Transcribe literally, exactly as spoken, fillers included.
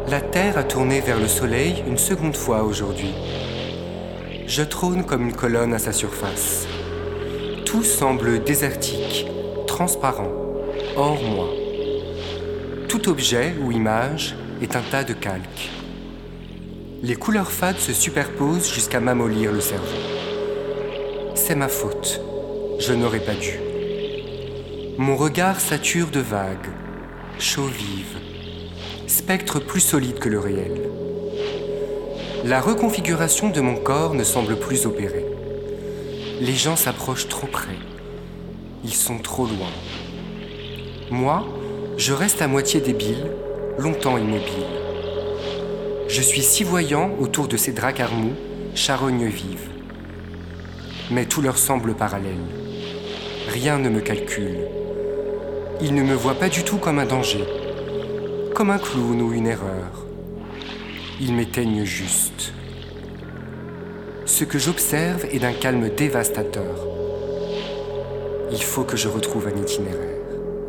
La Terre a tourné vers le Soleil une seconde fois aujourd'hui. Je trône comme une colonne à sa surface. Tout semble désertique, transparent, hors moi. Tout objet ou image est un tas de calques. Les couleurs fades se superposent jusqu'à m'amollir le cerveau. C'est ma faute. Je n'aurais pas dû. Mon regard sature de vagues, chauds vives, spectres plus solides que le réel. La reconfiguration de mon corps ne semble plus opérer. Les gens s'approchent trop près. Ils sont trop loin. Moi, je reste à moitié débile, longtemps immobile. Je suis si voyant autour de ces dracarmous, charognes vives. Mais tout leur semble parallèle. Rien ne me calcule. Ils ne me voient pas du tout comme un danger, comme un clown ou une erreur. Ils m'éteignent juste. Ce que j'observe est d'un calme dévastateur. Il faut que je retrouve un itinéraire.